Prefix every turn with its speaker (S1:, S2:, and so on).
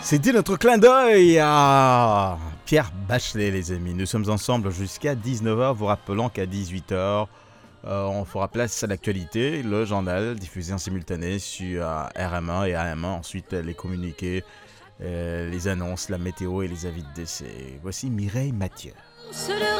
S1: C'était notre clin d'œil à Pierre Bachelet, les amis. Nous sommes ensemble jusqu'à 19h, vous rappelant qu'à 18h, on fera place à l'actualité, le journal diffusé en simultané sur RM1 et AM1. Ensuite, les communiqués, les annonces, la météo et les avis de décès. Voici Mireille Mathieu.